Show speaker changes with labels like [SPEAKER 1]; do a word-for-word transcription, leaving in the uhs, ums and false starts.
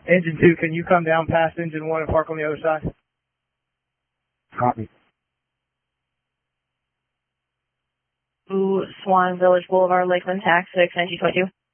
[SPEAKER 1] Engine two, can you come down past engine one and park on the other side?
[SPEAKER 2] Copy.
[SPEAKER 3] Swan Village Boulevard, Lakeland, tax six, nineteen twenty-two.